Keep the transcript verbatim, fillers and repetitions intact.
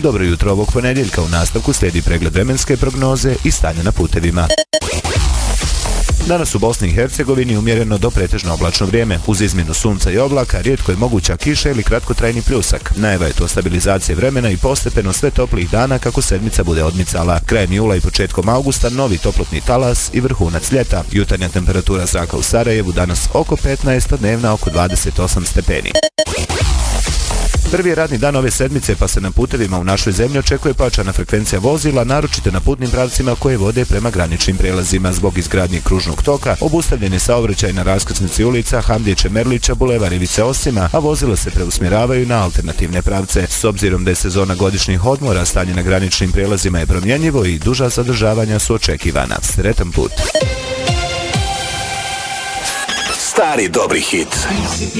Dobro jutro ovog ponedjeljka, u nastavku slijedi pregled vremenske prognoze i stanja na putevima. Danas u Bosni i Hercegovini umjereno do pretežno oblačno vrijeme. Uz izmjenu sunca i oblaka, rijetko je moguća kiša ili kratkotrajni pljusak. Najava je to stabilizacije vremena i postepeno sve toplih dana kako sedmica bude odmicala. Krajem jula i početkom augusta novi toplotni talas i vrhunac ljeta. Jutarnja temperatura zraka u Sarajevu danas oko petnaest, a dnevna oko dvadeset osam stepeni. Prvi je radni dan ove sedmice, pa se na putevima u našoj zemlji očekuje pojačana frekvencija vozila, naročito na putnim pravcima koje vode prema graničnim prijelazima. Zbog izgradnje kružnog toka obustavljen je saobraćaj na raskrsnici ulica Hamdije Čemerlića, Bulevar Ivice Osima, a vozila se preusmjeravaju na alternativne pravce. S obzirom da je sezona godišnjih odmora, stanje na graničnim prijelazima je promjenjivo i duža zadržavanja su očekivana. Sretan put! Stari dobri hit.